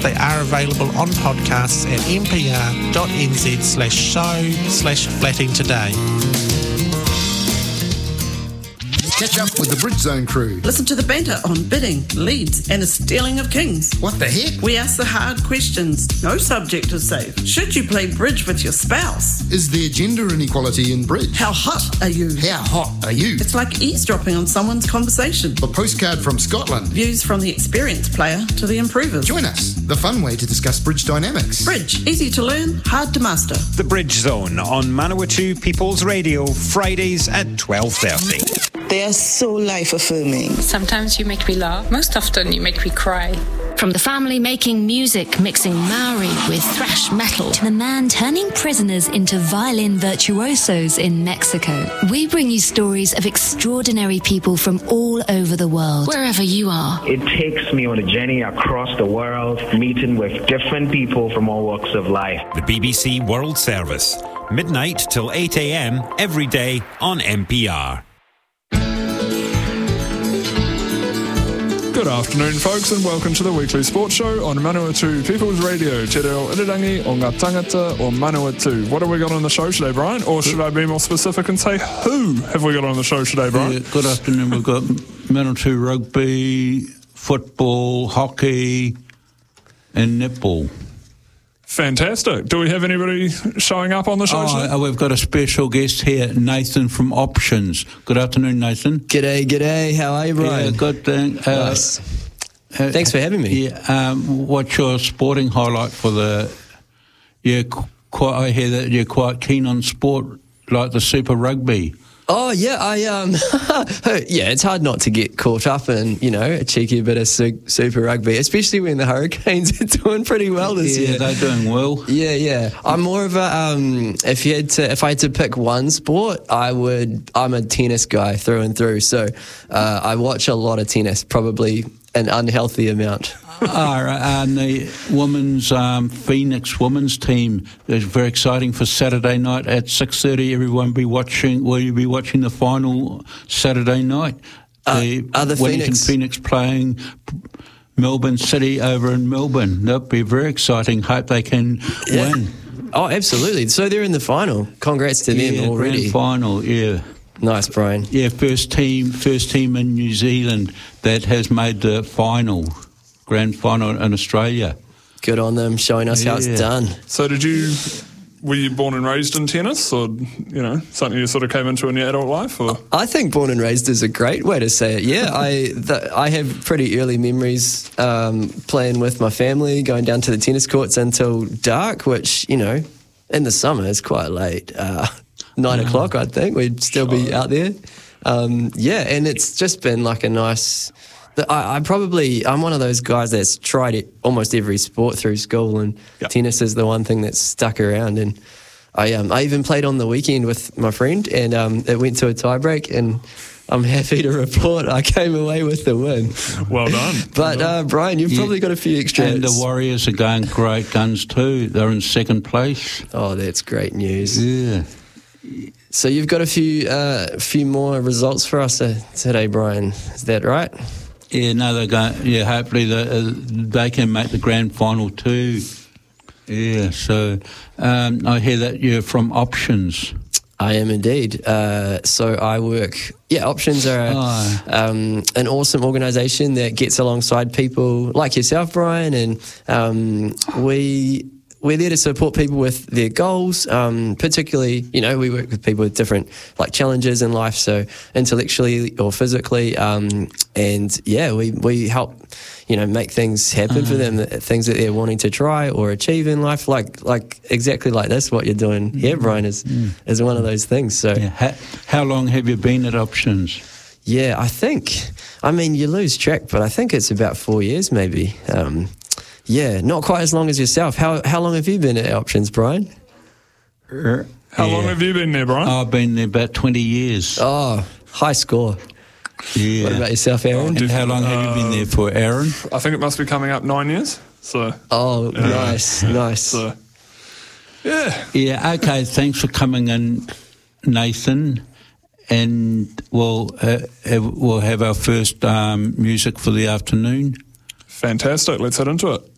They are available on podcasts at npr.nz/show/flatting today. Catch up with the Bridge Zone crew. Listen to the banter on bidding, leads, and the stealing of kings. What the heck? We ask the hard questions. No subject is safe. Should you play bridge with your spouse? Is there gender inequality in bridge? How hot are you? How hot are you? It's like eavesdropping on someone's conversation. A postcard from Scotland. Views from the experienced player to the improvers. Join us, the fun way to discuss bridge dynamics. Bridge, easy to learn, hard to master. The Bridge Zone on Manawatu People's Radio, Fridays at 12:30. They are so life-affirming. Sometimes you make me laugh. Most often you make me cry. From the family making music, mixing Maori with thrash metal, to the man turning prisoners into violin virtuosos in Mexico, we bring you stories of extraordinary people from all over the world. wherever you are. It takes me on a journey across the world, meeting with different people from all walks of life. The BBC World Service, midnight till 8 a.m. every day on NPR. Good afternoon, folks, and welcome to the weekly sports show on Manawatu People's Radio, Te Reo Irirangi o ngā tangata o Manawatu. What have we got on the show today, Brian? Or should I be more specific and say who have we got on the show today, Brian? Yeah, good afternoon. We've got Manawatu rugby, football, hockey, and netball. Fantastic. Do we have anybody showing up on the show today? We've got a special guest here, Nathan from Options. Good afternoon, Nathan. G'day. How are you, Brian? Yeah, good. Nice. Thanks for having me. Yeah, what's your sporting highlight for the... I hear that you're quite keen on sport, like the Super Rugby. Oh, yeah, yeah, it's hard not to get caught up in, a cheeky bit of Super Rugby, especially when the Hurricanes are doing pretty well this year. Yeah, they're doing well. Yeah. I'm more of a, if I had to pick one sport, I'm a tennis guy through and through. So I watch a lot of tennis, probably an unhealthy amount. And the women's Phoenix women's team is very exciting for Saturday night at 6:30. Everyone will you be watching the final Saturday night? The Wellington Phoenix playing Melbourne City over in Melbourne. That'll be very exciting. Hope they can win. Oh, absolutely. So they're in the final. Congrats to them already. Grand final, yeah. Nice, Brian. Yeah, first team in New Zealand that has made the grand final in Australia. Good on them, showing us how it's done. So were you born and raised in tennis, or, something you sort of came into in your adult life? Or? I think born and raised is a great way to say it. Yeah, I have pretty early memories playing with my family, going down to the tennis courts until dark, which, in the summer is quite late. 9 o'clock, I think, we'd still be out there. And it's just been like a nice... I'm one of those guys that's tried almost every sport through school, and tennis is the one thing that's stuck around. And I even played on the weekend with my friend, and it went to a tiebreak, and I'm happy to report I came away with the win. Well done. But Brian, you've probably got a few extra. And the Warriors are going great guns too. They're in second place. Oh, that's great news. Yeah. So you've got a few more results for us today, Brian. Is that right? Yeah, no, they're going. Yeah, hopefully they can make the grand final too. Yeah, so I hear that you're from Options. I am indeed. So I work. Yeah, Options are an awesome organisation that gets alongside people like yourself, Brian, and we're there to support people with their goals, particularly, we work with people with different challenges in life, so intellectually or physically, we help, make things happen for them, things that they're wanting to try or achieve in life, like exactly like this, what you're doing here, Brian, is one of those things. So, how long have you been at Options? Yeah, you lose track, but I think it's about 4 years maybe. Yeah, not quite as long as yourself. How long have you been at Options, Brian? How long have you been there, Brian? I've been there about 20 years. Oh, high score. Yeah. What about yourself, Aaron? And how long have you been there for, Aaron? I think it must be coming up 9 years. So. Oh, nice. So, Yeah, okay, thanks for coming in, Nathan. And we'll have our first music for the afternoon. Fantastic. Let's head into it.